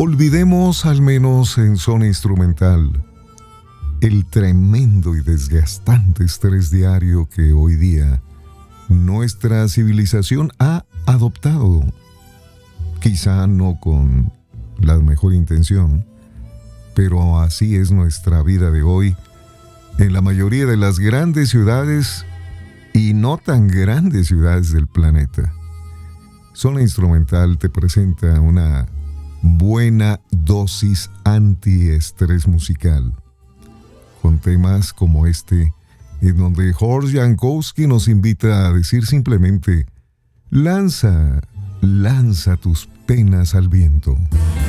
Olvidemos, al menos en zona instrumental, el tremendo y desgastante estrés diario que hoy día nuestra civilización ha adoptado. Quizá no con la mejor intención, pero así es nuestra vida de hoy en la mayoría de las grandes ciudades y no tan grandes ciudades del planeta. Zona Instrumental te presenta una buena dosis antiestrés musical, con temas como este, en donde Horst Jankowski nos invita a decir simplemente: lanza tus penas al viento.